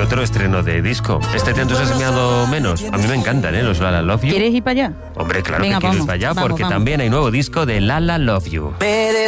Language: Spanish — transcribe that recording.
otro estreno de disco. ¿Este te ha entusiasmado menos? A mí me encantan, los La La Love You. ¿Quieres ir para allá? Hombre, claro Venga, que quiero ir vamos, para allá vamos, porque vamos. también hay nuevo disco de La La Love You.